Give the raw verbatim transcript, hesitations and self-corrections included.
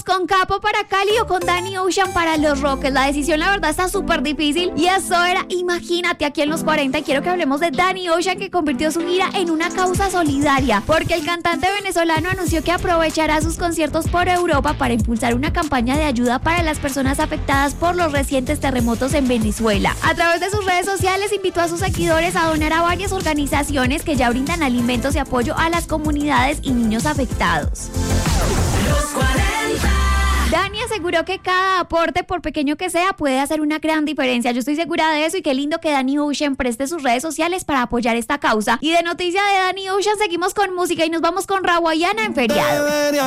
con Capo para Cali o con Danny Ocean para los Rockets. La decisión, la verdad, está súper difícil. Y eso era, imagínate, aquí en los cuarenta. Y quiero que hablemos de Danny Ocean, que convirtió su gira en una causa solidaria. Porque el cantante venezolano anunció que aprovechará sus conciertos por Europa para impulsar una campaña de ayuda para las personas afectadas por los recientes terremotos en Venezuela. A través de sus redes sociales invitó a sus seguidores a donar a varias organizaciones que ya brindan alimentos y apoyo a las comunidades y niños afectados. Los cuarenta. Dani aseguró que cada aporte, por pequeño que sea, puede hacer una gran diferencia. Yo estoy segura de eso y qué lindo que Danny Ocean preste sus redes sociales para apoyar esta causa. Y de noticia de Danny Ocean seguimos con música y nos vamos con Rawayana en feriado.